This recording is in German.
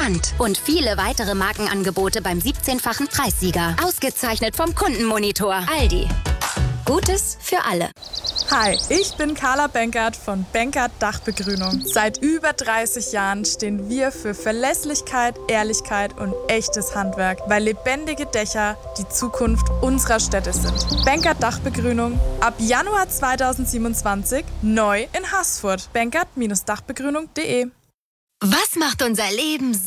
Garant. Und viele weitere Markenangebote beim 17-fachen Preissieger. Ausgezeichnet vom Kundenmonitor. Aldi. Gutes für alle. Hi, ich bin Carla Benkert von Benkert Dachbegrünung. Seit über 30 Jahren stehen wir für Verlässlichkeit, Ehrlichkeit und echtes Handwerk, weil lebendige Dächer die Zukunft unserer Städte sind. Benkert Dachbegrünung ab Januar 2027 neu in Haßfurt. Benkert-Dachbegrünung.de. Was macht unser Leben